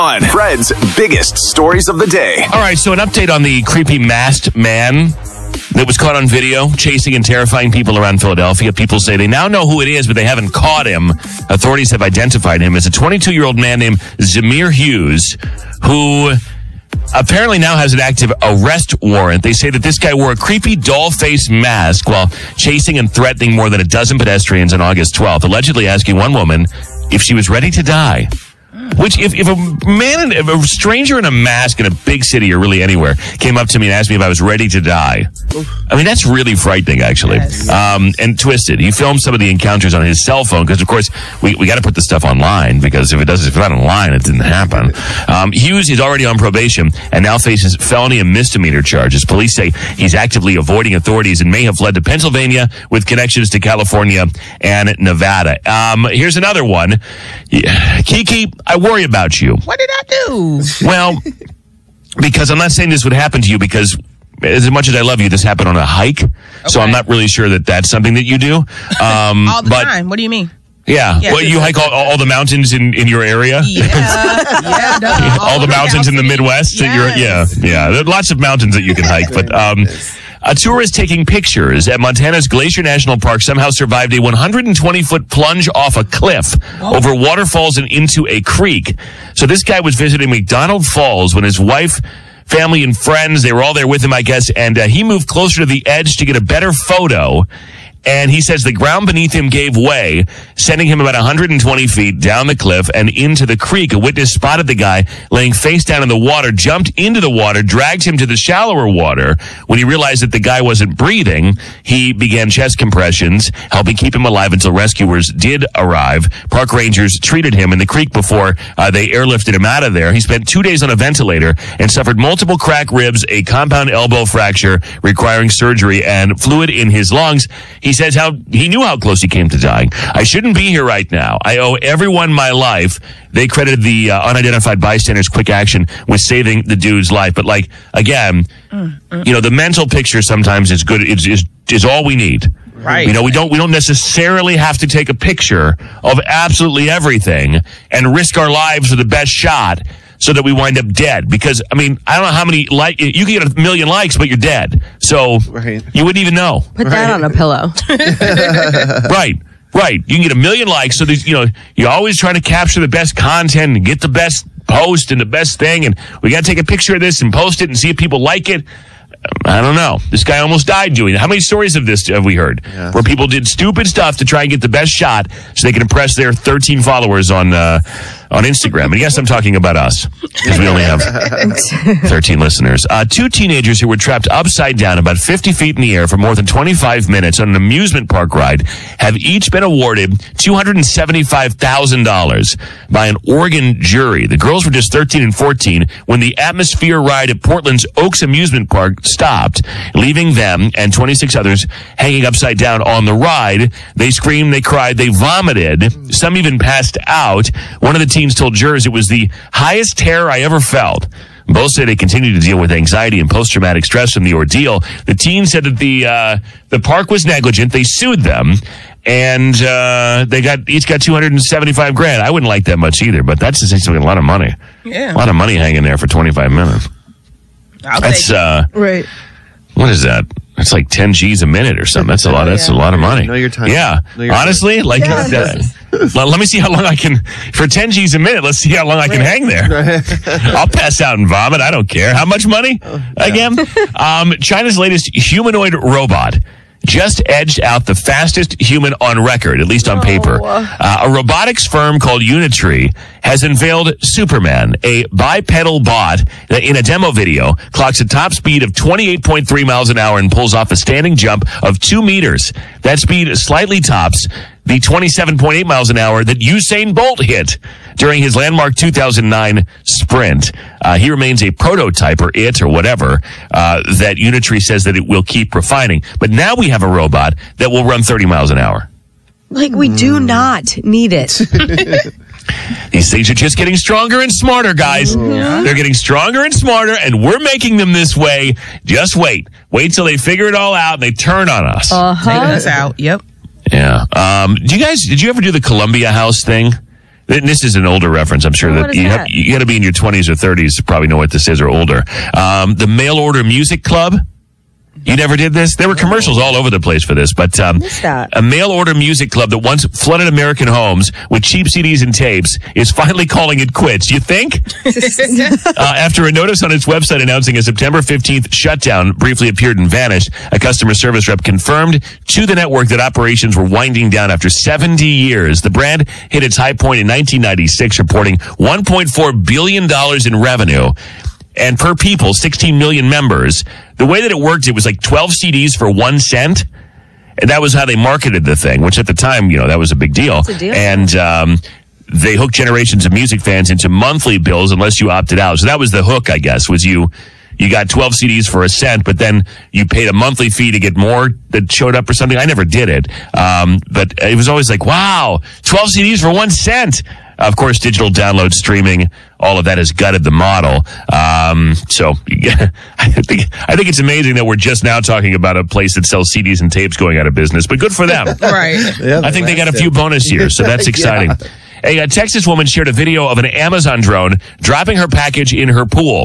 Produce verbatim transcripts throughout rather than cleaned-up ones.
On Fred's biggest stories of the day. All right, so an update on the creepy masked man that was caught on video chasing and terrifying people around Philadelphia. People say they now know who it is, but they haven't caught him. Authorities have identified him as a twenty-two-year-old man named Zamir Hughes, who apparently now has an active arrest warrant. They say that this guy wore a creepy doll-faced mask while chasing and threatening more than a dozen pedestrians on August twelfth, allegedly asking one woman if she was ready to die. Which, if, if a man, if a stranger in a mask in a big city or really anywhere came up to me and asked me if I was ready to die, I mean, that's really frightening, actually. Yes. Um, and Twisted, he filmed some of the encounters on his cell phone because, of course, we, we got to put the stuff online because if it doesn't, if it's not online, it didn't happen. Um, Hughes is already on probation and now faces felony and misdemeanor charges. Police say he's actively avoiding authorities and may have fled to Pennsylvania with connections to California and Nevada. Um, here's another one. Yeah. Kiki, I worry about you. What did I do? Well, because I'm not saying this would happen to you because as much as I love you, this happened on a hike. Okay. So I'm not really sure that that's something that you do. Um, all the but, time. What do you mean? Yeah. Yeah. Well, you hike all, all the mountains in, in your area? Yeah. yeah no, all, all the mountains in the Midwest? Yes. That you're, yeah. Yeah. There are lots of mountains that you can hike. But um, a tourist taking pictures at Montana's Glacier National Park somehow survived a one hundred twenty foot plunge off a cliff Whoa. over waterfalls and into a creek. So this guy was visiting McDonald Falls when his wife, family, and friends, they were all there with him, I guess, and uh, he moved closer to the edge to get a better photo. And he says the ground beneath him gave way, sending him about one hundred twenty feet down the cliff and into the creek. A witness spotted the guy laying face down in the water, jumped into the water, dragged him to the shallower water. When he realized that the guy wasn't breathing, he began chest compressions, helping keep him alive until rescuers did arrive. Park rangers treated him in the creek before uh, they airlifted him out of there. He spent two days on a ventilator and suffered multiple cracked ribs, a compound elbow fracture requiring surgery, and fluid in his lungs. He He says how he knew how close he came to dying. I shouldn't be here right now. I owe everyone my life. They credited the uh, unidentified bystander's quick action with saving the dude's life. But like, again, mm, mm. you know, the mental picture sometimes is good. Is, is, is all we need. Right. You know, we don't, we don't necessarily have to take a picture of absolutely everything and risk our lives for the best shot so that we wind up dead. Because, I mean, I don't know how many, like, you can get a million likes, but you're dead. So, right. you wouldn't even know. Put right. that on a pillow. Right, right. You can get a million likes, so there's, you know, you're always trying to capture the best content and get the best post and the best thing, and we got to take a picture of this and post it and see if people like it. I don't know. This guy almost died doing it. How many stories of this have we heard? Yeah. Where people did stupid stuff to try and get the best shot so they can impress their thirteen followers on uh, on Instagram. And yes, I'm talking about us because we only have thirteen listeners. Uh, two teenagers who were trapped upside down about fifty feet in the air for more than twenty-five minutes on an amusement park ride have each been awarded two hundred seventy-five thousand dollars by an Oregon jury. The girls were just thirteen and fourteen when the Atmosphere ride at Portland's Oaks Amusement Park stopped, leaving them and twenty-six others hanging upside down on the ride. They screamed, they cried, they vomited. Some even passed out. One of the teens told jurors it was the highest terror I ever felt. Both say they continue to deal with anxiety and post-traumatic stress from the ordeal. The teen said that the uh, the park was negligent. They sued them, and uh, they got each got two hundred seventy-five grand. I wouldn't like that much either, but that's essentially a lot of money. Yeah, a lot of money hanging there for twenty-five minutes. I'll that's take uh, right. What is that? That's like ten G's a minute or something. That's a lot. That's yeah. a lot of money. Know your time. Yeah, know your honestly, time. like Yes. uh, let, let me see how long I can for ten G's a minute. Let's see how long I can hang there. I'll pass out and vomit. I don't care. How much money? Oh, Again, um, China's latest humanoid robot just edged out the fastest human on record, at least on paper. Uh, a robotics firm called Unitree has unveiled Superman, a bipedal bot that in a demo video clocks a top speed of twenty-eight point three miles an hour and pulls off a standing jump of two meters. That speed slightly tops the twenty-seven point eight miles an hour that Usain Bolt hit during his landmark two thousand nine sprint. Uh, he remains a prototype, or it, or whatever, uh, that Unitree says that it will keep refining. But now we have a robot that will run thirty miles an hour. Like, we do not need it. These things are just getting stronger and smarter, guys. Yeah. They're getting stronger and smarter, and we're making them this way. Just wait. Wait till they figure it all out and they turn on us. Uh-huh. Taking us out. Yep. Yeah. Um, do you guys, did you ever do the Columbia House thing? th- this is an older reference. I'm sure Oh, that what is you, that? Have, you got to be in your twenties or thirties to probably know what this is or older. Um, the Mail Order Music Club. You never did this? There were commercials all over the place for this, but um, What's that? a mail order music club that once flooded American homes with cheap C Ds and tapes is finally calling it quits. You think? uh, after a notice on its website announcing a September fifteenth shutdown briefly appeared and vanished, a customer service rep confirmed to the network that operations were winding down after seventy years. The brand hit its high point in nineteen ninety-six, reporting one point four billion dollars in revenue. And per people, sixteen million members. The way that it worked, it was like twelve C Ds for one cent. And that was how they marketed the thing, which at the time, you know, that was a big deal. That's a deal. And um, they hooked generations of music fans into monthly bills unless you opted out. So that was the hook, I guess, was you you got twelve C Ds for a cent, but then you paid a monthly fee to get more that showed up or something. I never did it. Um, but it was always like, wow, twelve C Ds for one cent. Of course, digital download, streaming, all of that has gutted the model. Um, so yeah, I think I think it's amazing that we're just now talking about a place that sells C Ds and tapes going out of business. But good for them. Right. Yeah, I think they got a that's few it. bonus years, so that's exciting. Yeah. A, a Texas woman shared a video of an Amazon drone dropping her package in her pool.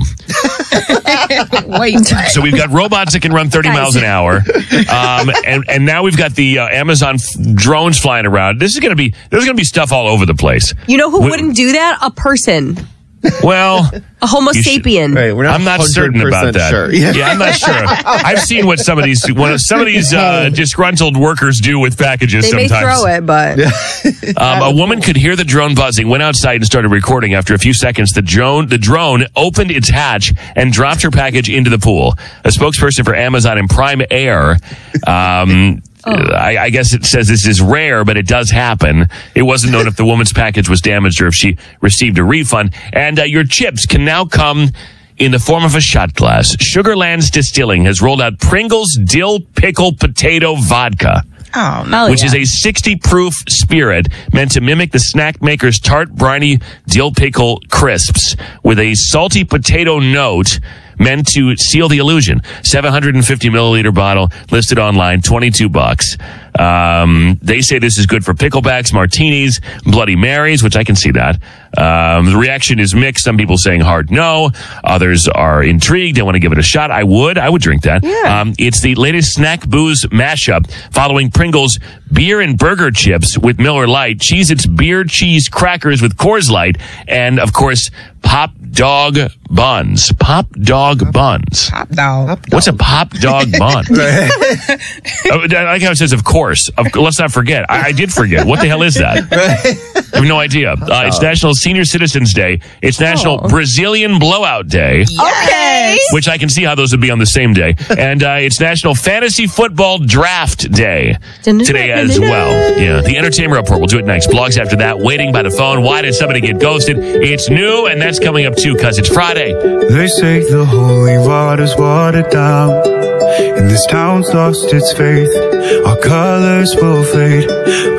Wait. So we've got robots that can run thirty miles an hour, um, and and now we've got the uh, Amazon f- drones flying around. This is going to be there's going to be stuff all over the place. You know who We- wouldn't do that? A person. Well, A Homo You should- sapien. Right, we're not I'm not certain about that. Sure. Yeah. Yeah, I'm not sure. I've seen what some of these what some of these uh, disgruntled workers do with packages. They sometimes may throw it, but Um, a woman could hear the drone buzzing, went outside and started recording. After a few seconds, the drone the drone opened its hatch and dropped her package into the pool. A spokesperson for Amazon and Prime Air, um, I, I guess it says this is rare, but it does happen. It wasn't known if the woman's package was damaged or if she received a refund. And uh, your chips can now come in the form of a shot glass. Sugarlands Distilling has rolled out Pringles Dill Pickle Potato Vodka, Oh, no. Hell which yeah. is a sixty proof spirit meant to mimic the snack maker's tart, briny dill pickle crisps with a salty potato note meant to seal the illusion. seven hundred fifty milliliter bottle listed online, twenty-two bucks. Um, they say this is good for picklebacks, martinis, Bloody Marys, which I can see that. Um, the reaction is mixed. Some people saying hard no. Others are intrigued. They want to give it a shot. I would. I would drink that. Yeah. Um, it's the latest snack booze mashup following Pringles beer and burger chips with Miller Lite, Cheez-Its beer cheese crackers with Coors Light, and of course, Pop Dog buns. Pop Dog buns. Top dog. What's a Pop Dog bun? Oh, I like how it says, of course. Of, let's not forget. I, I did forget. What the hell is that? I have no idea. Uh, it's National Senior Citizens Day. It's National Oh. Brazilian Blowout Day, okay. which I can see how those would be on the same day. And uh, it's National Fantasy Football Draft Day today as well. Yeah, the Entertainment Report. We'll do it next. Blogs after that. Waiting by the phone. Why did somebody get ghosted? It's new, and that's coming up too because it's Friday. They say the holy water's watered down, and this town's lost its faith. Our colors will fade.